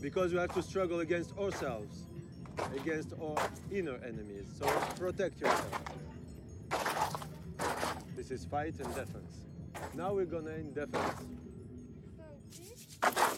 because we have to struggle against ourselves, against our inner enemies. So protect yourself. This is fight and defense. Now we're gonna in defense.